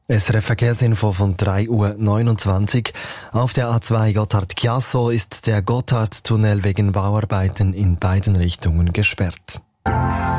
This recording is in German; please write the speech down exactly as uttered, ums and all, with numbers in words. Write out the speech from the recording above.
S R F Verkehrsinfo von drei Uhr neunundzwanzig. Auf der A zwei Gotthard-Chiasso ist der Gotthardtunnel wegen Bauarbeiten in beiden Richtungen gesperrt.